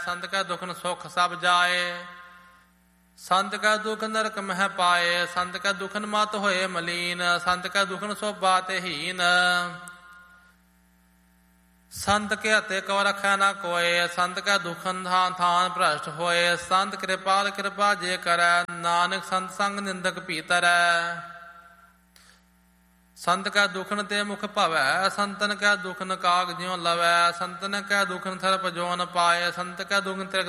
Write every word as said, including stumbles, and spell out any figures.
ਸੰਤ ਕੈ ਦੁਖਨ ਸੁਖ ਸਭ ਜਾਏ। ਸੰਤ ਕੈ ਦੁਖ ਨਰਕ ਮਹਿ ਪਾਏ। ਸੰਤ ਕੈ ਦੁਖਨ ਮਤ ਹੋਏ ਮਲੀਨ। ਸੰਤ ਕੈ ਦੁਖਨ ਸੋ ਬਾਤ ਹੀਨ। ਸੰਤ ਕੇ ਹਤੇ ਕੋ ਰਖੈ ਨਾ ਕੋਏ। ਸੰਤ ਕੈ ਦੁਖਨ ਥਾਨ ਥਾਨ ਭ੍ਰਸ਼ਟ ਹੋਏ। ਸੰਤ ਕਿਰਪਾਲ ਕਿਰਪਾ ਜੇ ਕਰੈ। ਨਾਨਕ ਸੰਤ ਸੰਗ ਨਿੰਦਕ ਭੀਤਰੈ। ਸੰਤ ਕੈ ਦੁਖਨ ਤੇ ਮੁਖ ਭਵੈ। ਸੰਤਨ ਕੈ ਦੁਖਨ ਕਾਗ ਜਿਉ ਲਵੈ। ਸੰਤਨ ਕੈ ਦੁਖਨ ਸਰਪ ਜੋ ਨ ਪਾਏ। ਸੰਤ ਕੈ ਦੁਖਨ ਤਿਰਕ